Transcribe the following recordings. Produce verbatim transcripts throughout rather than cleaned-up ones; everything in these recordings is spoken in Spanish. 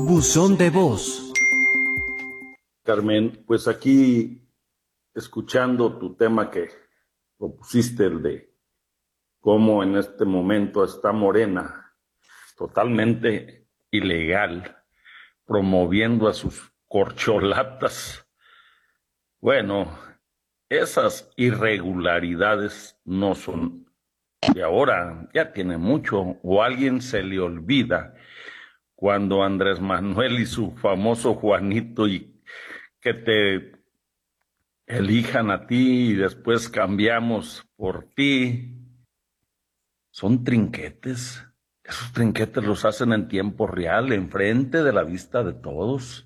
Buzón de voz. Carmen, pues aquí escuchando tu tema que propusiste, el de cómo en este momento está Morena totalmente ilegal, promoviendo a sus corcholatas. Bueno, esas irregularidades no son de ahora, ya tiene mucho, o a alguien se le olvida cuando Andrés Manuel y su famoso Juanito y que te elijan a ti y después cambiamos por ti. Son trinquetes. Esos trinquetes los hacen en tiempo real, enfrente de la vista de todos.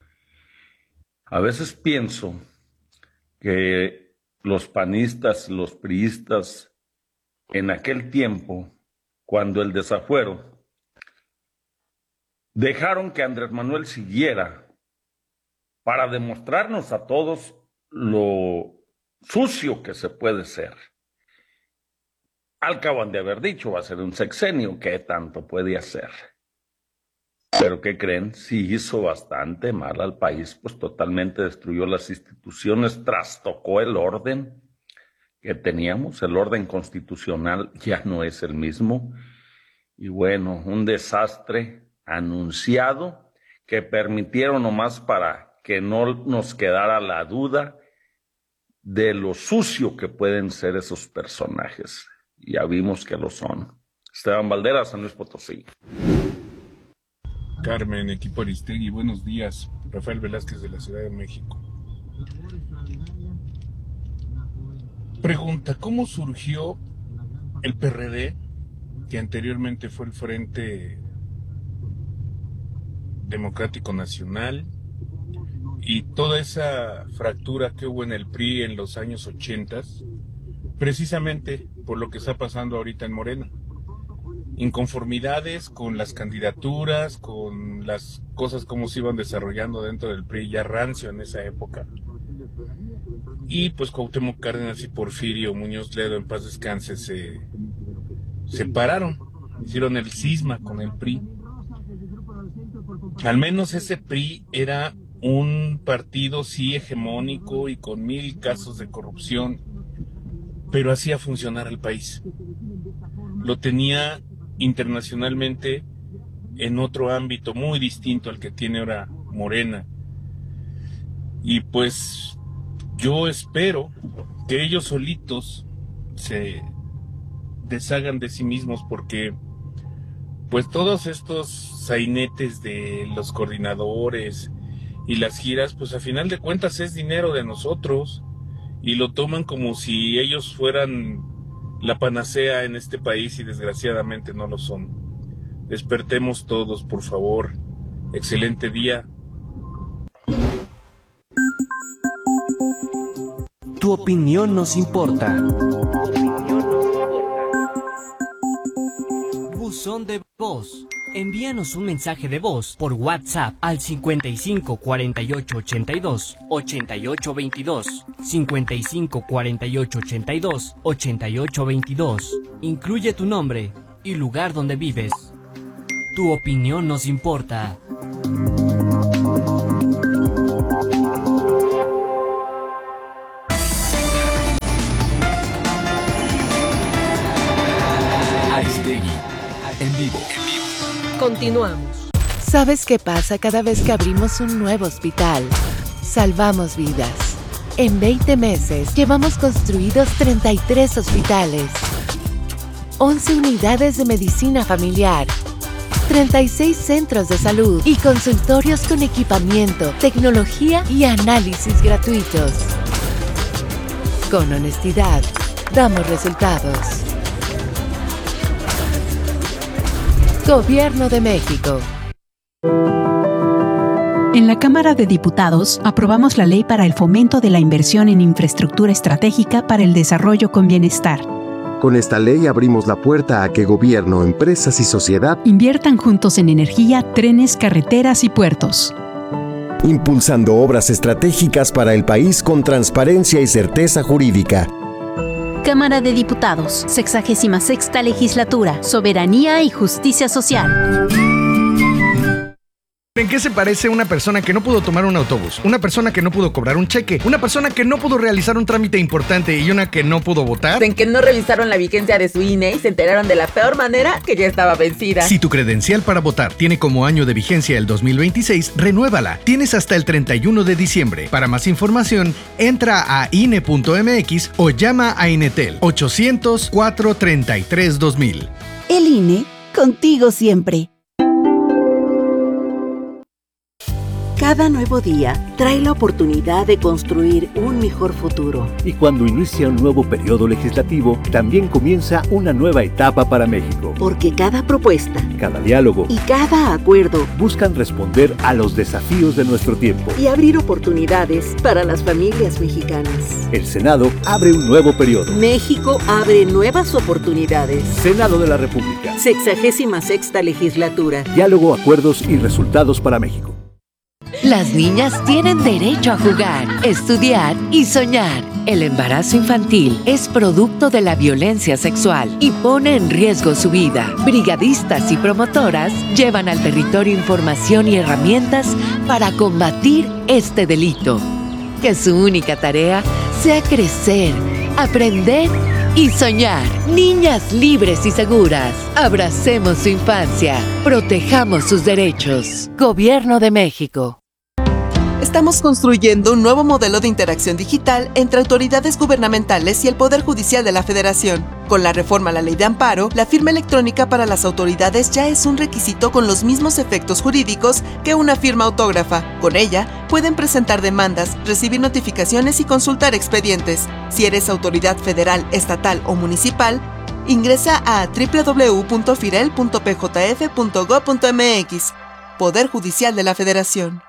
A veces pienso que los panistas, los priistas, en aquel tiempo, cuando el desafuero, dejaron que Andrés Manuel siguiera para demostrarnos a todos lo sucio que se puede ser. Al cabo han de haber dicho, va a ser un sexenio, ¿qué tanto puede hacer? Pero ¿qué creen? Sí hizo bastante mal al país, pues totalmente destruyó las instituciones, trastocó el orden que teníamos, el orden constitucional ya no es el mismo. Y bueno, un desastre anunciado que permitieron nomás para que no nos quedara la duda de lo sucio que pueden ser esos personajes. Ya vimos que lo son. Esteban Valderas, San Luis Potosí. Carmen, equipo Aristegui, buenos días. Rafael Velázquez de la Ciudad de México. Pregunta, ¿cómo surgió el P R D, que anteriormente fue el Frente Democrático Nacional, y toda esa fractura que hubo en el P R I en los años ochentas, precisamente por lo que está pasando ahorita en Morena? Inconformidades con las candidaturas, con las cosas como se iban desarrollando dentro del P R I, ya rancio en esa época. Y pues Cuauhtémoc Cárdenas y Porfirio Muñoz Ledo, en paz descanse, se separaron, hicieron el cisma con el P R I. Al menos ese P R I era un partido sí hegemónico y con mil casos de corrupción, pero hacía funcionar al país. Lo tenía internacionalmente en otro ámbito muy distinto al que tiene ahora Morena. Y pues yo espero que ellos solitos se deshagan de sí mismos, porque pues todos estos sainetes de los coordinadores y las giras, pues a final de cuentas es dinero de nosotros y lo toman como si ellos fueran la panacea en este país, y desgraciadamente no lo son. Despertemos todos, por favor. Excelente día. Tu opinión nos importa. Buzón de voz. Envíanos un mensaje de voz por WhatsApp al cincuenta y cinco cuarenta y ocho ochenta y dos ochenta y ocho veintidós, cincuenta y cinco cuarenta y ocho ochenta y dos ochenta y ocho veintidós. Incluye tu nombre y lugar donde vives. Tu opinión nos importa. Aristegui, en vivo. Continuamos. ¿Sabes qué pasa cada vez que abrimos un nuevo hospital? Salvamos vidas. En veinte meses llevamos construidos treinta y tres hospitales, once unidades de medicina familiar, treinta y seis centros de salud y consultorios con equipamiento, tecnología y análisis gratuitos. Con honestidad, damos resultados. Gobierno de México. En la Cámara de Diputados aprobamos la Ley para el Fomento de la Inversión en Infraestructura Estratégica para el Desarrollo con Bienestar. Con esta ley abrimos la puerta a que gobierno, empresas y sociedad inviertan juntos en energía, trenes, carreteras y puertos, impulsando obras estratégicas para el país con transparencia y certeza jurídica. Cámara de Diputados, sexagésima sexta Legislatura, Soberanía y Justicia Social. ¿En qué se parece una persona que no pudo tomar un autobús, una persona que no pudo cobrar un cheque, una persona que no pudo realizar un trámite importante y una que no pudo votar? En que no revisaron la vigencia de su I N E y se enteraron de la peor manera que ya estaba vencida. Si tu credencial para votar tiene como año de vigencia el dos mil veintiséis, renuévala. Tienes hasta el treinta y uno de diciembre. Para más información, entra a I N E punto M X o llama a Inetel ochocientos, cuatrocientos treinta y tres, dos mil. El I N E, contigo siempre. Cada nuevo día trae la oportunidad de construir un mejor futuro. Y cuando inicia un nuevo periodo legislativo, también comienza una nueva etapa para México. Porque cada propuesta, cada diálogo y cada acuerdo buscan responder a los desafíos de nuestro tiempo y abrir oportunidades para las familias mexicanas. El Senado abre un nuevo periodo. México abre nuevas oportunidades. Senado de la República. Sexagésima sexta legislatura. Diálogo, acuerdos y resultados para México. Las niñas tienen derecho a jugar, estudiar y soñar. El embarazo infantil es producto de la violencia sexual y pone en riesgo su vida. Brigadistas y promotoras llevan al territorio información y herramientas para combatir este delito. Que su única tarea sea crecer, aprender y soñar. Niñas libres y seguras. Abracemos su infancia. Protejamos sus derechos. Gobierno de México. Estamos construyendo un nuevo modelo de interacción digital entre autoridades gubernamentales y el Poder Judicial de la Federación. Con la reforma a la Ley de Amparo, la firma electrónica para las autoridades ya es un requisito con los mismos efectos jurídicos que una firma autógrafa. Con ella, pueden presentar demandas, recibir notificaciones y consultar expedientes. Si eres autoridad federal, estatal o municipal, ingresa a doble u doble u doble u punto firel punto p j f punto gob punto m x. Poder Judicial de la Federación.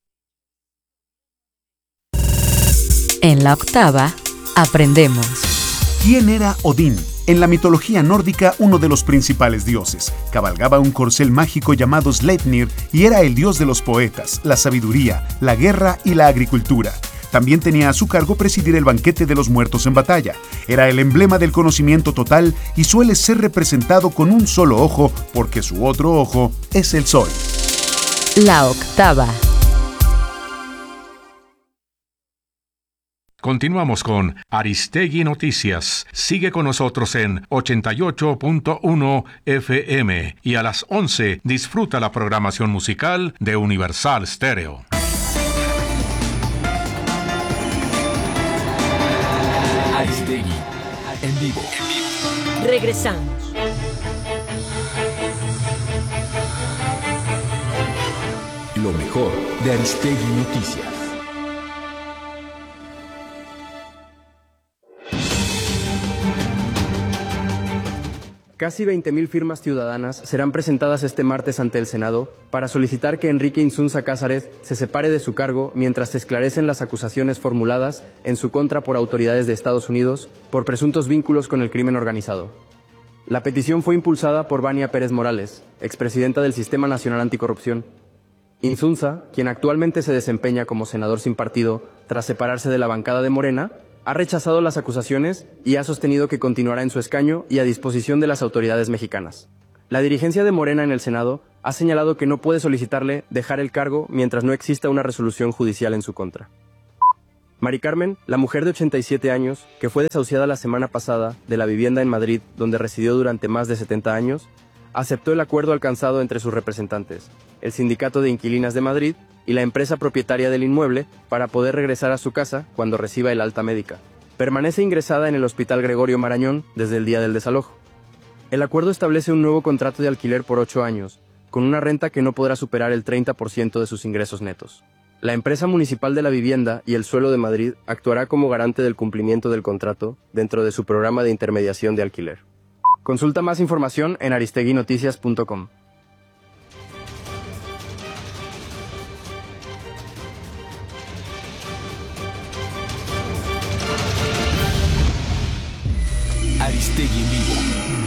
En la octava, aprendemos. ¿Quién era Odín? En la mitología nórdica, uno de los principales dioses. Cabalgaba un corcel mágico llamado Sleipnir y era el dios de los poetas, la sabiduría, la guerra y la agricultura. También tenía a su cargo presidir el banquete de los muertos en batalla. Era el emblema del conocimiento total y suele ser representado con un solo ojo porque su otro ojo es el sol. La octava. Continuamos con Aristegui Noticias. Sigue con nosotros en ochenta y ocho punto uno F M y a las once disfruta la programación musical de Universal Stereo. Aristegui en vivo. Regresamos. Lo mejor de Aristegui Noticias. Casi veinte mil firmas ciudadanas serán presentadas este martes ante el Senado para solicitar que Enrique Insunza Cázares se separe de su cargo mientras se esclarecen las acusaciones formuladas en su contra por autoridades de Estados Unidos por presuntos vínculos con el crimen organizado. La petición fue impulsada por Vania Pérez Morales, expresidenta del Sistema Nacional Anticorrupción. Insunza, quien actualmente se desempeña como senador sin partido tras separarse de la bancada de Morena, ha rechazado las acusaciones y ha sostenido que continuará en su escaño y a disposición de las autoridades mexicanas. La dirigencia de Morena en el Senado ha señalado que no puede solicitarle dejar el cargo mientras no exista una resolución judicial en su contra. Mari Carmen, la mujer de ochenta y siete años, que fue desahuciada la semana pasada de la vivienda en Madrid donde residió durante más de setenta años, aceptó el acuerdo alcanzado entre sus representantes, el Sindicato de Inquilinas de Madrid y la empresa propietaria del inmueble para poder regresar a su casa cuando reciba el alta médica. Permanece ingresada en el Hospital Gregorio Marañón desde el día del desalojo. El acuerdo establece un nuevo contrato de alquiler por ocho años, con una renta que no podrá superar el treinta por ciento de sus ingresos netos. La empresa municipal de la vivienda y el suelo de Madrid actuará como garante del cumplimiento del contrato dentro de su programa de intermediación de alquiler. Consulta más información en aristegui noticias punto com.